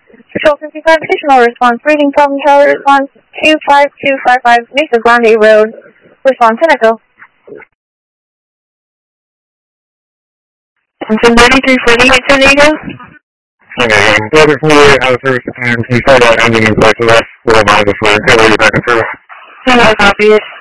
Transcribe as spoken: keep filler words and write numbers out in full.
Control fifty-five, additional response. Reading problem tower response two five two five five, Mesa Grande Road. Response, ten Echo. Thompson ninety-three forty-eight, San Diego. Okay, um, weather forty-eight out of service, and can you try that ending in place of us? We'll mind if we're going to back and forth. No, copy it.